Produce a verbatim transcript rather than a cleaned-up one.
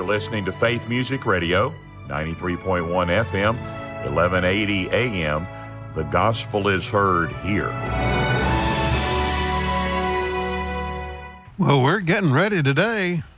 listening to Faith Music Radio, ninety-three point one F M, eleven eighty A M. The gospel is heard here. Well, we're getting ready today